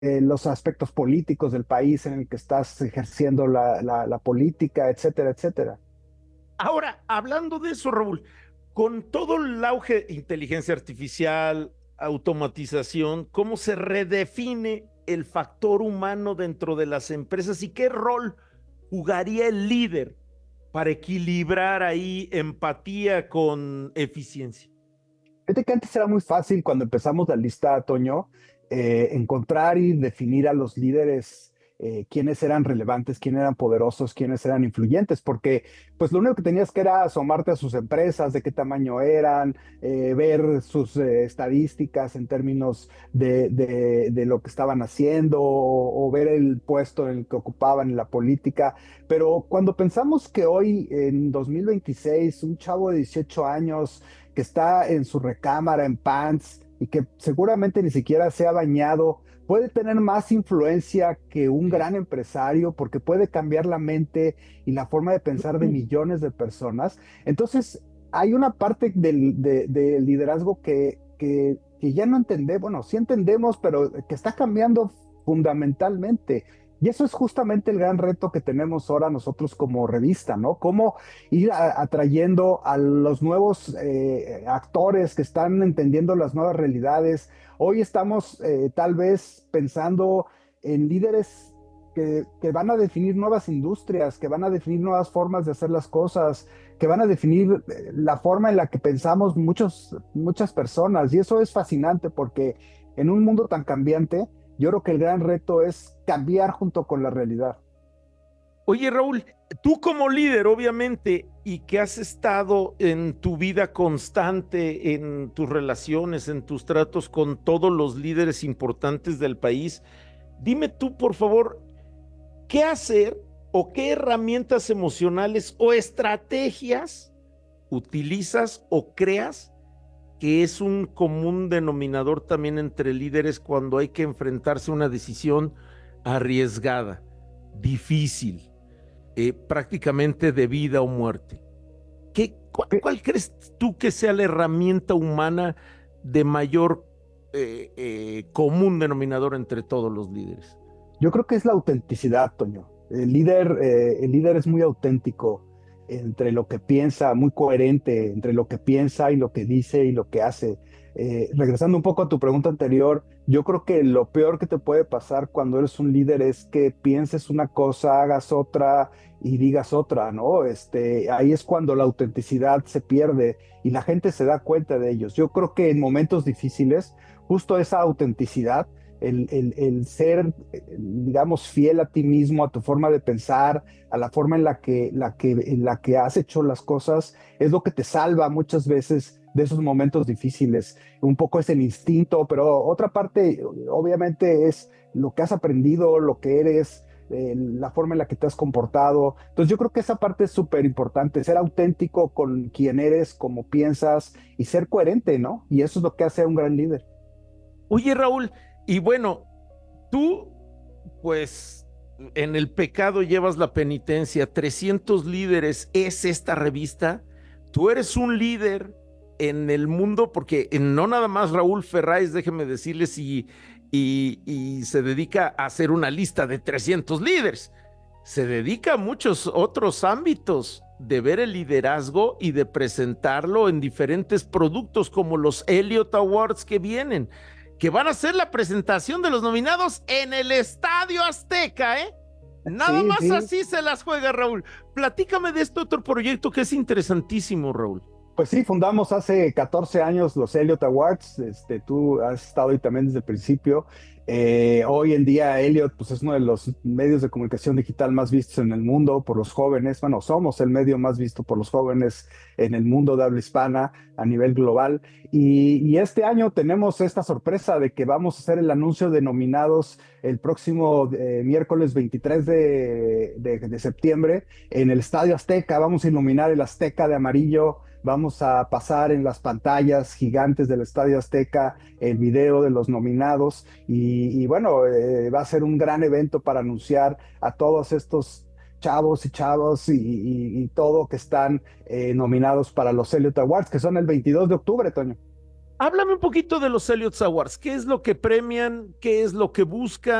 los aspectos políticos del país en el que estás ejerciendo la política, etcétera, etcétera. Ahora, hablando de eso, Raúl, con todo el auge de inteligencia artificial, automatización, ¿cómo se redefine el factor humano dentro de las empresas y qué rol jugaría el líder para equilibrar ahí empatía con eficiencia? Fíjate que antes era muy fácil cuando empezamos la lista, Toño, encontrar y definir a los líderes, quiénes eran relevantes, quiénes eran poderosos, quiénes eran influyentes, porque pues lo único que tenías que era asomarte a sus empresas, de qué tamaño eran, ver sus estadísticas en términos de lo que estaban haciendo o ver el puesto en el que ocupaban en la política. Pero cuando pensamos que hoy, en 2026, un chavo de 18 años, que está en su recámara en pants y que seguramente ni siquiera se ha bañado, puede tener más influencia que un gran empresario porque puede cambiar la mente y la forma de pensar de millones de personas. Entonces, hay una parte del liderazgo que ya no entendemos, bueno, sí entendemos, pero que está cambiando fundamentalmente. Y eso es justamente el gran reto que tenemos ahora nosotros como revista, ¿no? Cómo ir atrayendo a los nuevos actores que están entendiendo las nuevas realidades. Hoy estamos tal vez pensando en líderes que van a definir nuevas industrias, que van a definir nuevas formas de hacer las cosas, que van a definir la forma en la que pensamos muchas personas. Y eso es fascinante porque en un mundo tan cambiante, yo creo que el gran reto es cambiar junto con la realidad. Oye, Raúl, tú como líder, obviamente, y que has estado en tu vida constante, en tus relaciones, en tus tratos con todos los líderes importantes del país, dime tú, por favor, ¿qué hacer o qué herramientas emocionales o estrategias utilizas o creas que es un común denominador también entre líderes cuando hay que enfrentarse a una decisión arriesgada, difícil, prácticamente de vida o muerte? ¿Cuál crees tú que sea la herramienta humana de mayor común denominador entre todos los líderes? Yo creo que es la autenticidad, Toño. El líder es muy auténtico entre lo que piensa, muy coherente entre lo que piensa y lo que dice y lo que hace. Regresando un poco a tu pregunta anterior, yo creo que lo peor que te puede pasar cuando eres un líder es que pienses una cosa, hagas otra y digas otra, ¿no? Ahí es cuando la autenticidad se pierde y la gente se da cuenta de ellos. Yo creo que en momentos difíciles, justo esa autenticidad, el ser, digamos, fiel a ti mismo, a tu forma de pensar, a la forma en la que has hecho las cosas, es lo que te salva muchas veces de esos momentos difíciles. Un poco es el instinto, pero otra parte, obviamente, es lo que has aprendido, lo que eres, la forma en la que te has comportado. Entonces yo creo que esa parte es súper importante, ser auténtico con quien eres, como piensas y ser coherente, ¿no? Y eso es lo que hace a un gran líder. Oye, Raúl, y bueno, tú, pues, en el pecado llevas la penitencia. 300 líderes es esta revista. Tú eres un líder en el mundo, porque no nada más Raúl Ferráez, déjeme decirles, y se dedica a hacer una lista de 300 líderes. Se dedica a muchos otros ámbitos de ver el liderazgo y de presentarlo en diferentes productos como los Elliot Awards que vienen, que van a hacer la presentación de los nominados en el Estadio Azteca, ¿eh? Nada Sí, más sí. así se las juega, Raúl. Platícame de este otro proyecto que es interesantísimo, Raúl. Pues sí, fundamos hace 14 años los Elliot Awards. Tú has estado ahí también desde el principio. Hoy en día Elliot, pues, es uno de los medios de comunicación digital más vistos en el mundo por los jóvenes. Bueno, somos el medio más visto por los jóvenes en el mundo de habla hispana a nivel global. Y este año tenemos esta sorpresa de que vamos a hacer el anuncio de nominados el próximo miércoles 23 de septiembre en el Estadio Azteca. Vamos a iluminar el Azteca de amarillo. Vamos a pasar en las pantallas gigantes del Estadio Azteca el video de los nominados y bueno, va a ser un gran evento para anunciar a todos estos chavos y chavos y todo que están nominados para los Elliot Awards, que son el 22 de octubre, Toño. Háblame un poquito de los Elliott Awards. ¿Qué es lo que premian? ¿Qué es lo que buscan?